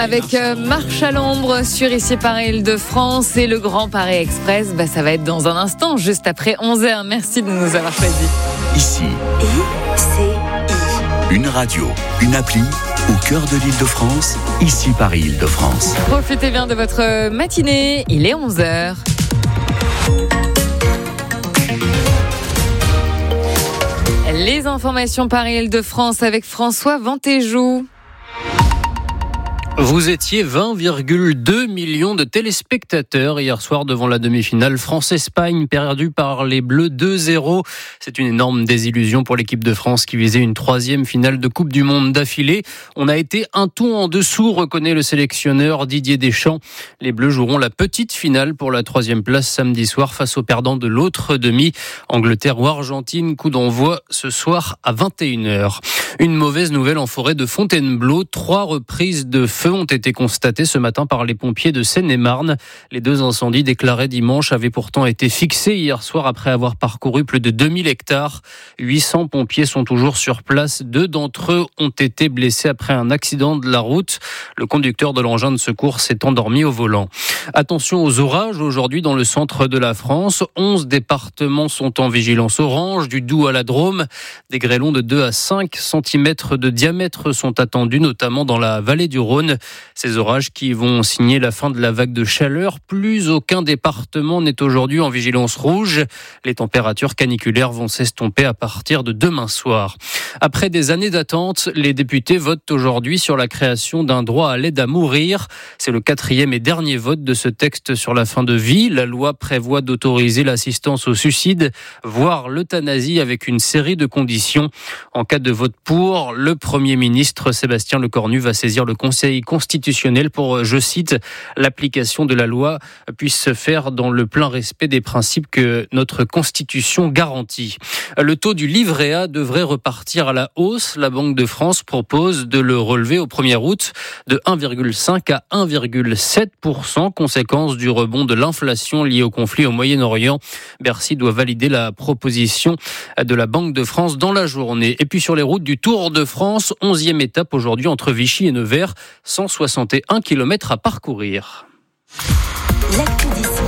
Avec Marche à l'ombre sur ici Paris-Île-de-France et le Grand Paris Express, ça va être dans un instant, juste après 11h. Merci de nous avoir choisis. Ici, une radio, une appli au cœur de l'Île-de-France, ici Paris-Île-de-France. Profitez bien de votre matinée, il est 11h. Les informations Paris-Île-de-France avec François Ventéjou. Vous étiez 20,2 millions de téléspectateurs hier soir devant la demi-finale France-Espagne, perdue par les Bleus 2-0. C'est une énorme désillusion pour l'équipe de France qui visait une 3e finale de Coupe du Monde d'affilée. On a été un ton en dessous, reconnaît le sélectionneur Didier Deschamps. Les Bleus joueront la petite finale pour la 3e place samedi soir face aux perdants de l'autre demi, Angleterre ou Argentine. Coup d'envoi ce soir à 21h. Une mauvaise nouvelle en forêt de Fontainebleau. 3 reprises de feu ont été constatés ce matin par les pompiers de Seine-et-Marne. Les 2 incendies déclarés dimanche avaient pourtant été fixés hier soir après avoir parcouru plus de 2000 hectares. 800 pompiers sont toujours sur place. 2 d'entre eux ont été blessés après un accident de la route. Le conducteur de l'engin de secours s'est endormi au volant. Attention aux orages aujourd'hui dans le centre de la France. 11 départements sont en vigilance orange, du Doubs à la Drôme. Des grêlons de 2 à 5 cm de diamètre sont attendus, notamment dans la vallée du Rhône. Ces orages qui vont signer la fin de la vague de chaleur. Plus aucun département n'est aujourd'hui en vigilance rouge. Les températures caniculaires vont s'estomper à partir de demain soir. Après des années d'attente, les députés votent aujourd'hui sur la création d'un droit à l'aide à mourir. C'est le 4e et dernier vote de ce texte sur la fin de vie. La loi prévoit d'autoriser l'assistance au suicide, voire l'euthanasie avec une série de conditions. En cas de vote pour, le Premier ministre Sébastien Lecornu va saisir le Conseil constitutionnel pour, je cite, l'application de la loi puisse se faire dans le plein respect des principes que notre Constitution garantit. Le taux du livret A devrait repartir à la hausse. La Banque de France propose de le relever au 1er août de 1,5 à 1,7%, conséquence du rebond de l'inflation liée au conflit au Moyen-Orient. Bercy doit valider la proposition de la Banque de France dans la journée. Et puis sur les routes du Tour de France, 11e étape aujourd'hui entre Vichy et Nevers, 161 km à parcourir. L'actu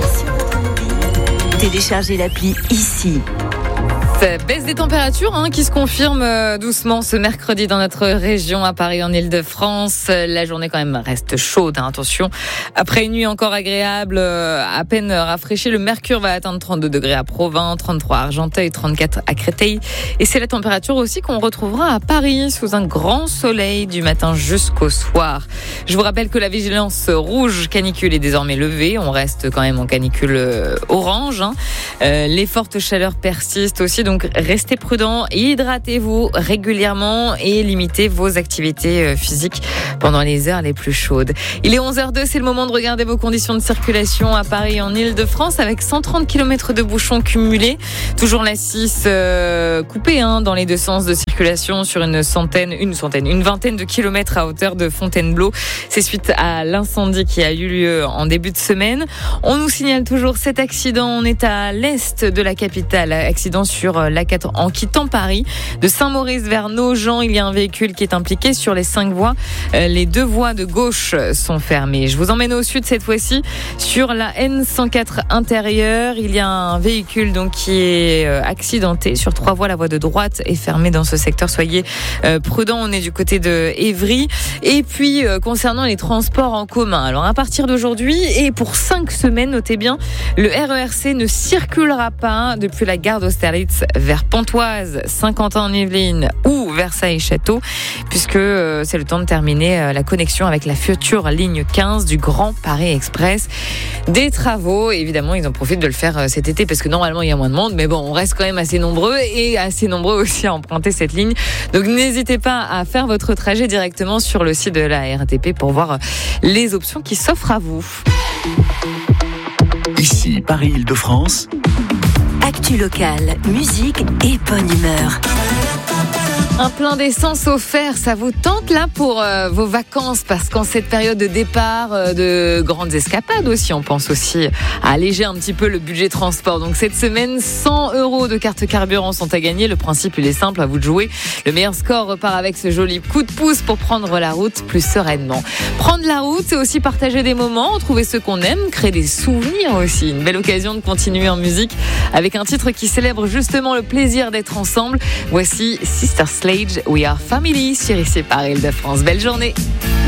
d'ici. Téléchargez l'appli ici. Baisse des températures qui se confirme doucement ce mercredi dans notre région à Paris en Île-de-France. La journée quand même reste chaude, attention. Après une nuit encore agréable, à peine rafraîchie, le mercure va atteindre 32 degrés à Provins, 33 à Argenteuil, 34 à Créteil. Et c'est la température aussi qu'on retrouvera à Paris sous un grand soleil du matin jusqu'au soir. Je vous rappelle que la vigilance rouge canicule est désormais levée. On reste quand même en canicule orange. Les fortes chaleurs persistent aussi, donc restez prudents, hydratez-vous régulièrement et limitez vos activités physiques pendant les heures les plus chaudes. Il est 11h02, c'est le moment de regarder vos conditions de circulation à Paris en Île-de-France avec 130 km de bouchons cumulés. Toujours la 6 coupée dans les 2 sens de circulation sur une vingtaine de kilomètres à hauteur de Fontainebleau. C'est suite à l'incendie qui a eu lieu en début de semaine. On nous signale toujours cet accident. On est à l'est de la capitale. Accident sur l'A4 en quittant Paris. De Saint-Maurice vers Nogent, il y a un véhicule qui est impliqué sur les 5 voies. Les 2 voies de gauche sont fermées. Je vous emmène au sud cette fois-ci sur la N104 intérieure. Il y a un véhicule qui est accidenté sur 3 voies. La voie de droite est fermée dans ce secteur. Soyez prudents. On est du côté de Évry. Et puis concernant les transports en commun. Alors à partir d'aujourd'hui et pour 5 semaines, notez bien, le RERC ne circulera pas depuis la gare d'Austerlitz vers Pontoise, Saint-Quentin-en-Yvelines ou Versailles-Château, puisque c'est le temps de terminer la connexion avec la future ligne 15 du Grand Paris Express. Des travaux, évidemment, ils en profitent de le faire cet été parce que normalement il y a moins de monde, mais bon, on reste quand même assez nombreux et assez nombreux aussi à emprunter cette ligne. Donc n'hésitez pas à faire votre trajet directement sur le site de la RATP pour voir les options qui s'offrent à vous. Ici, Paris-Île-de-France. Actu locale, musique et bonne humeur. Un plein d'essence offert, ça vous tente là pour vos vacances, parce qu'en cette période de départ, de grandes escapades aussi, on pense aussi à alléger un petit peu le budget transport. Donc cette semaine, 100 € de carte carburant sont à gagner. Le principe, il est simple, à vous de jouer. Le meilleur score repart avec ce joli coup de pouce pour prendre la route plus sereinement. Prendre la route, c'est aussi partager des moments, trouver ceux qu'on aime, créer des souvenirs aussi. Une belle occasion de continuer en musique avec un titre qui célèbre justement le plaisir d'être ensemble. Voici Sister Sledge, We Are Family, sur ici par Île-de-France. Belle journée.